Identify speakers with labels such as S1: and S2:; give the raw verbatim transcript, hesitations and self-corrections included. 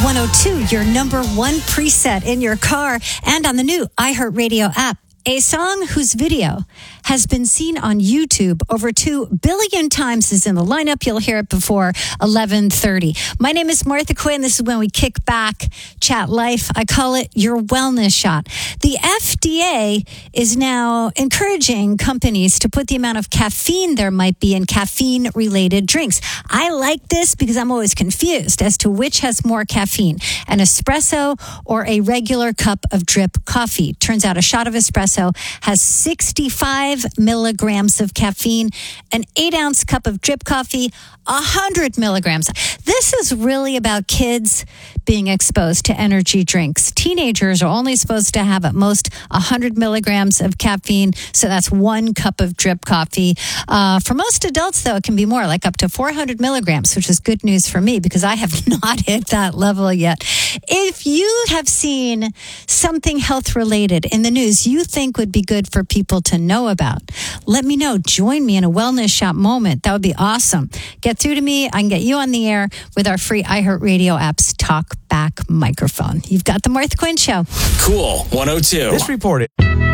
S1: one oh two, your number one preset in your car and on the new iHeartRadio app. A song whose video has been seen on YouTube over two billion times is in the lineup. You'll hear it before eleven thirty. My name is Martha Quinn. This is when we kick back, chat life. I call it your wellness shot. The F D A is now encouraging companies to put the amount of caffeine there might be in caffeine-related drinks. I like this because I'm always confused as to which has more caffeine, an espresso or a regular cup of drip coffee. Turns out a shot of espresso has sixty-five milligrams of caffeine. An eight ounce cup of drip coffee, one hundred milligrams. This is really about kids being exposed to energy drinks. Teenagers are only supposed to have at most one hundred milligrams of caffeine. So that's one cup of drip coffee. Uh, for most adults, though, it can be more, like up to four hundred milligrams, which is good news for me because I have not hit that level yet. If you have seen something health related in the news you think would be good for people to know about, let me know. Join me in a wellness shop moment. That would be awesome. Get through to me. I can get you on the air with our free iHeartRadio app's Talk Back microphone. You've got the Martha Quinn Show.
S2: Cool one oh two.
S3: This report.